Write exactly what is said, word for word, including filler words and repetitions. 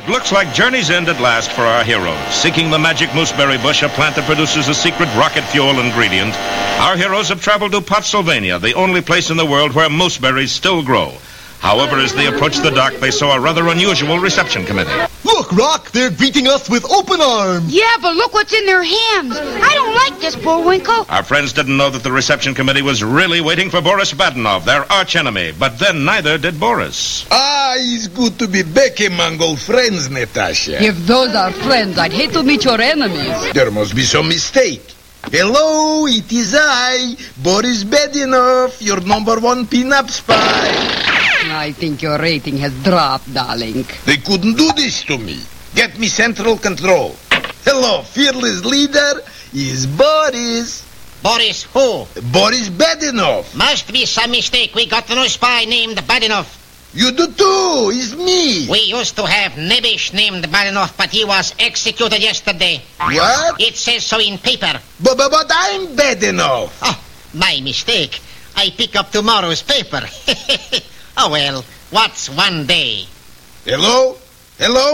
looks like journey's end at last for our heroes. Seeking the magic mooseberry bush, a plant that produces a secret rocket fuel ingredient, our heroes have traveled to Pennsylvania, the only place in the world where mooseberries still grow. However, as they approached the dock, they saw a rather unusual reception committee. Look, Rock, they're greeting us with open arms. Yeah, but look what's in their hands. I don't like this, Bullwinkle. Our friends didn't know that the reception committee was really waiting for Boris Badenov, their archenemy. But then neither did Boris. Ah, it's good to be back among old friends, Natasha. If those are friends, I'd hate to meet your enemies. There must be some mistake. Hello, it is I, Boris Badenov, your number one pin-up spy. I think your rating has dropped, darling. They couldn't do this to me. Get me central control. Hello, fearless leader is Boris. Boris who? Boris Badenov. Must be some mistake. We got no spy named Badenov. You do too. It's me. We used to have Nebish named Badenov, but he was executed yesterday. What? It says so in paper. But, but, but I'm Badenov. Oh, my mistake. I pick up tomorrow's paper. Oh, well, what's one day? Hello? Hello?